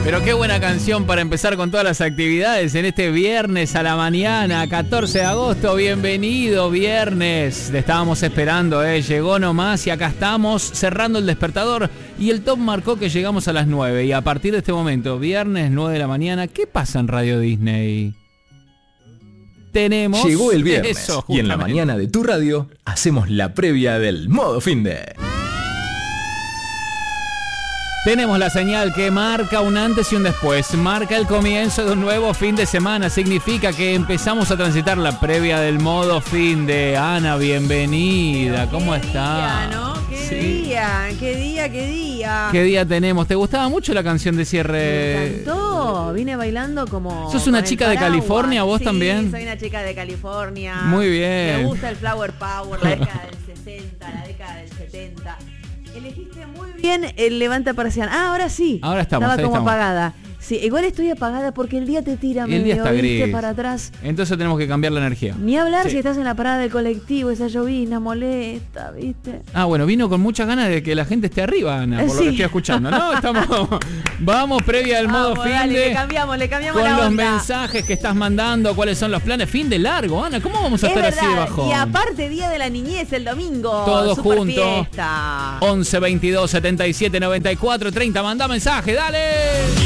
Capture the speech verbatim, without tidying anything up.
Pero qué buena canción para empezar con todas las actividades en este viernes a la mañana, catorce de agosto. Bienvenido viernes. Te estábamos esperando, ¿eh? Llegó nomás y acá estamos cerrando el despertador. Y el top marcó que llegamos a las nueve. Y a partir de este momento, viernes nueve de la mañana, ¿qué pasa en Radio Disney? Tenemos... Llegó el viernes eso, y en la mañana de tu radio hacemos la previa del modo finde. Tenemos la señal que marca un antes y un después, marca el comienzo de un nuevo fin de semana, significa que empezamos a transitar la previa del modo fin de. Ana, bienvenida, ¿cómo qué está? Día, ¿no? Qué Sí. día, qué día, qué día. ¿Qué día tenemos? ¿Te gustaba mucho la canción de cierre? Me encantó, vine bailando como... ¿Sos una con el chica de paraguas. California, vos sí, también? soy una chica de California. Muy bien. Me gusta el Flower Power, la década del sesenta, la década del setenta. Elegiste muy bien el levanta persiana. Ah, ahora sí. Ahora estamos, Estaba ahí como estamos. apagada. Sí, igual estoy apagada porque el día te tira El día medio, está ¿viste? gris. Para atrás. Entonces tenemos que cambiar la energía. Ni hablar Sí. si estás en la parada del colectivo, esa llovina molesta, ¿viste? Ah, bueno, vino con muchas ganas de que la gente esté arriba, Ana, por lo Sí. que estoy escuchando. No, estamos... Vamos, previa del modo Vamos, fin dale, de... le cambiamos, le cambiamos Con la los onda. mensajes que estás mandando, cuáles son los planes. Fin de largo, Ana, ¿cómo vamos a Es estar así de verdad, bajón? y aparte Día de la Niñez el domingo. Todos super juntos. Fiesta. once, veintidós, setenta y siete, noventa y cuatro, treinta, manda mensaje, dale.